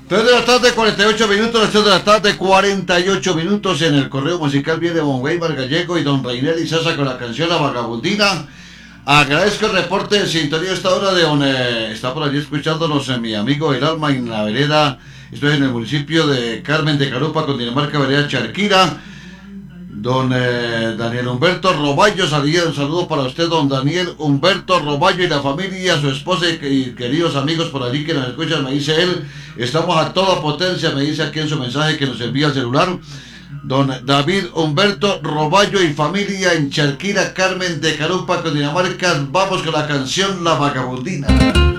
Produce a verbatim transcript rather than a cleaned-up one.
tres de la tarde, cuarenta y ocho minutos, las tres de la tarde, cuarenta y ocho minutos. En el correo musical viene Don Weimar Gallego y Don Reinel Izaza con la canción La Vagabundina. Agradezco el reporte de sintonía a esta hora de donde está por allí escuchándonos en mi amigo El Alma en la vereda. Estoy en el municipio de Carmen de Carupa, Cundinamarca, vereda Charquira. Don eh, Daniel Humberto Roballo, salía un saludo para usted, don Daniel Humberto Roballo y la familia, su esposa y, y queridos amigos por allí que nos escuchan. Me dice él, estamos a toda potencia, me dice aquí en su mensaje que nos envía el celular. Don David Humberto Roballo y familia en Charquira, Carmen de Carupa, Cundinamarca. Vamos con la canción La Vagabundina.